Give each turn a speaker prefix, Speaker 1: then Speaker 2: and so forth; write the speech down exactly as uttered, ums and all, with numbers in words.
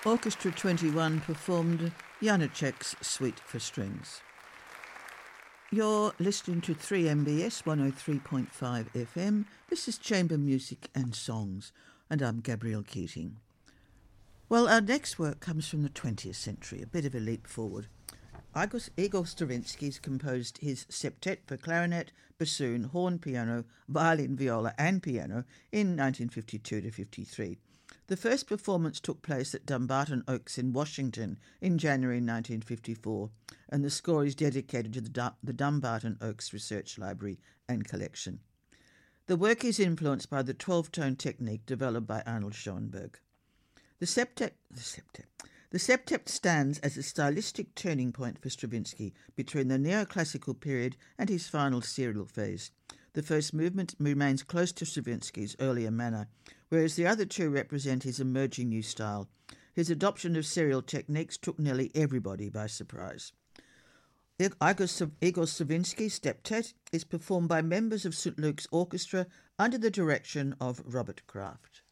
Speaker 1: Orchestra twenty-one performed Janacek's Suite for Strings. You're listening to three M B S one oh three point five F M. This is Chamber Music and Songs, and I'm Gabrielle Keating. Well, our next work comes from the twentieth century, a bit of a leap forward. Igor Stravinsky's composed his septet for clarinet, bassoon, horn, piano, violin, viola and piano in nineteen fifty-two to fifty-three. The first performance took place at Dumbarton Oaks in Washington in January nineteen fifty-four, and the score is dedicated to the, Dum- the Dumbarton Oaks Research Library and Collection. The work is influenced by the twelve-tone technique developed by Arnold Schoenberg. The septet, the septet, the septet stands as a stylistic turning point for Stravinsky between the neoclassical period and his final serial phase. The first movement remains close to Stravinsky's earlier manner, whereas the other two represent his emerging new style. His adoption of serial techniques took nearly everybody by surprise. Igor Stravinsky's septet is performed by members of Saint Luke's Orchestra under the direction of Robert Kraft.